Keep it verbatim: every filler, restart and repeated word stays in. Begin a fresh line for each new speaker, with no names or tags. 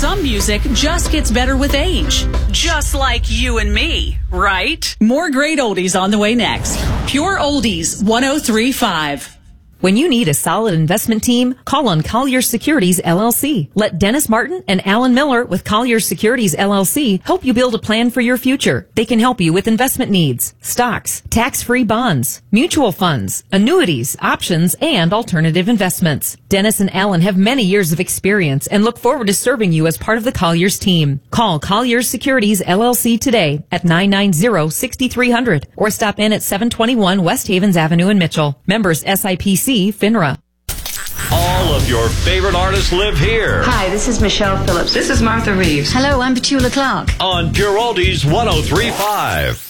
some music just gets better with age. Just like you and me, right? More great oldies on the way next. Pure Oldies one oh three point five.
When you need a solid investment team, call on Collier Securities, L L C. Let Dennis Martin and Alan Miller with Collier Securities, L L C help you build a plan for your future. They can help you with investment needs, stocks, tax-free bonds, mutual funds, annuities, options, and alternative investments. Dennis and Alan have many years of experience and look forward to serving you as part of the Colliers team. Call Collier Securities, L L C today at nine nine zero, six three zero zero or stop in at seven twenty-one West Havens Avenue in Mitchell. Members S I P C FINRA.
All of your favorite artists live here.
Hi, this is Michelle Phillips. This is Martha Reeves.
Hello, I'm Petula Clark.
On Pure Oldies one oh three point five.